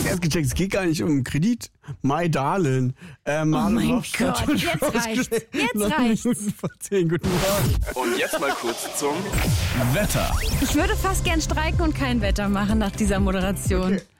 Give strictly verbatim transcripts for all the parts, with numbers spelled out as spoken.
erst gecheckt, es geht gar nicht um Kredit. My darling. Äh, Oh mein Gott, jetzt reicht's. Jetzt reicht's. Vor zehn, guten Morgen. Und jetzt mal kurz zum Wetter. Ich würde fast gern streiken und kein Wetter machen nach dieser Moderation. Okay.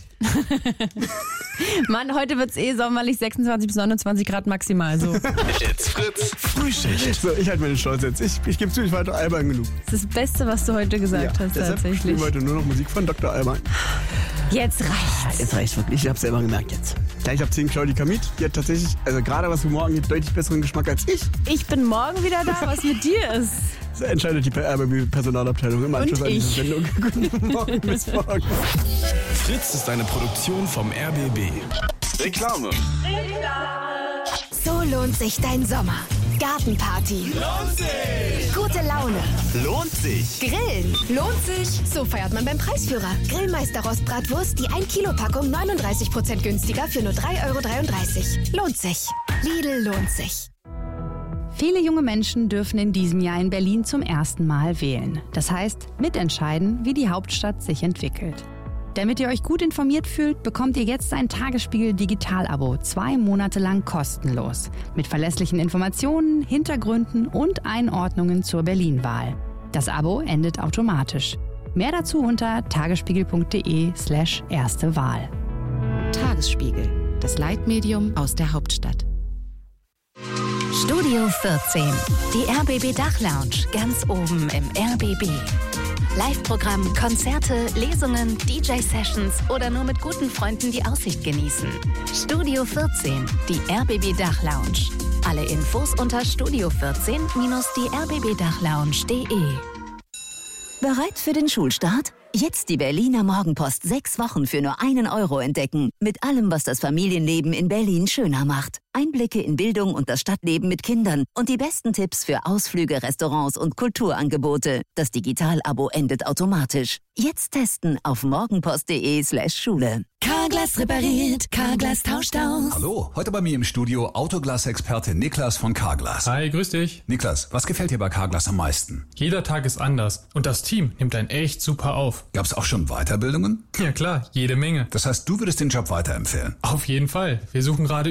Mann, heute wird's eh sommerlich, sechsundzwanzig bis neunundzwanzig Grad maximal so. It's Fritz. Frühschicht. So, ich halte meine Stolz jetzt. Ich, ich gebe zu, ich war heute albern genug. Das ist das Beste, was du heute gesagt hast, deshalb tatsächlich. spielen wir heute nur noch Musik von Doktor Alban. Jetzt reicht's. Jetzt reicht's wirklich. Ich hab's selber gemerkt jetzt. Gleich ab zehn Claudia Kamit. Die hat tatsächlich, also gerade was Humor angeht, deutlich besseren Geschmack als ich. Ich bin morgen wieder da, was mit dir ist. Das entscheidet die R B B-Personalabteilung im Anschluss an diese ich. Sendung. Guten Morgen, bis morgen. Fritz ist eine Produktion vom R B B. Reklame. So lohnt sich dein Sommer. Gartenparty. Lohnt sich! Gute Laune. Lohnt sich! Grillen. Lohnt sich. So feiert man beim Preisführer. Grillmeister Rostbratwurst, die ein Kilo Packung neununddreißig Prozent günstiger für nur drei Euro dreiunddreißig. Lohnt sich. Lidl lohnt sich. Viele junge Menschen dürfen in diesem Jahr in Berlin zum ersten Mal wählen. Das heißt, mitentscheiden, wie die Hauptstadt sich entwickelt. Damit ihr euch gut informiert fühlt, bekommt ihr jetzt ein Tagesspiegel Digital-Abo, zwei Monate lang kostenlos. Mit verlässlichen Informationen, Hintergründen und Einordnungen zur Berlin-Wahl. Das Abo endet automatisch. Mehr dazu unter tagesspiegel.de slash erste Wahl. Tagesspiegel, das Leitmedium aus der Hauptstadt. Studio vierzehn. Die R B B Dachlounge ganz oben im R B B. Live-Programm, Konzerte, Lesungen, D J-Sessions oder nur mit guten Freunden die Aussicht genießen. Studio vierzehn, die R B B Dachlounge. Alle Infos unter studio vierzehn die r b b dachlounge punkt de. Bereit für den Schulstart? Jetzt die Berliner Morgenpost sechs Wochen für nur einen Euro entdecken. Mit allem, was das Familienleben in Berlin schöner macht. Einblicke in Bildung und das Stadtleben mit Kindern und die besten Tipps für Ausflüge, Restaurants und Kulturangebote. Das Digital-Abo endet automatisch. Jetzt testen auf morgenpost.de slash Schule. Carglass repariert, Carglass tauscht aus. Hallo, heute bei mir im Studio Autoglas-Experte Niklas von Carglass. Hi, grüß dich. Niklas, was gefällt dir bei Carglass am meisten? Jeder Tag ist anders und das Team nimmt einen echt super auf. Gab's auch schon Weiterbildungen? Ja klar, jede Menge. Das heißt, du würdest den Job weiterempfehlen? Auf jeden Fall. Wir suchen gerade